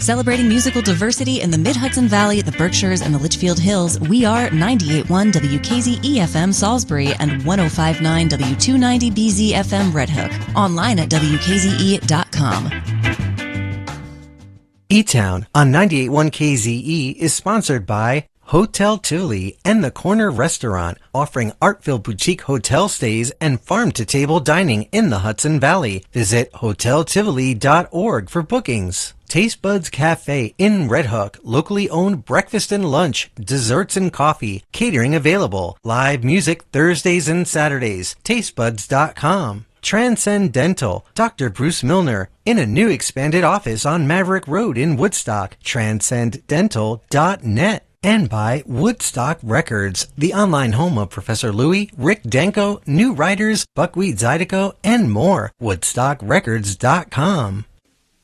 Celebrating musical diversity in the Mid-Hudson Valley, the Berkshires, and the Litchfield Hills, we are 98.1 WKZE-FM Salisbury and 105.9 W290BZ-FM Red Hook. Online at WKZE.com. E-Town on 98.1 KZE is sponsored by Hotel Tivoli and the Corner Restaurant, offering art-filled boutique hotel stays and farm-to-table dining in the Hudson Valley. Visit hoteltivoli.org for bookings. Taste Buds Cafe in Red Hook, locally owned breakfast and lunch, desserts and coffee, catering available, live music Thursdays and Saturdays, tastebuds.com. Transcendental, Dr. Bruce Milner, in a new expanded office on Maverick Road in Woodstock, transcendental.net. And by Woodstock Records, the online home of Professor Louie, Rick Danko, New Writers, Buckwheat Zydeco, and more. WoodstockRecords.com.